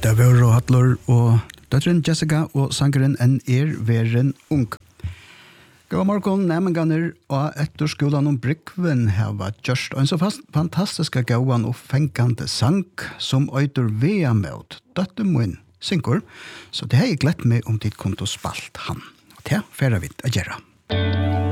Det var Rohatlor og døtteren Jessica og sangeren en veren ung. God morgen, nærmenganer og etter skolen om Brygven har vært gjørst en så fantastiske gåan og fengende sang som øyder vea med døttemoen synker, så det har jeg glett meg om dit kom til å spalt han. Og det er ferdig vidt å gjøre.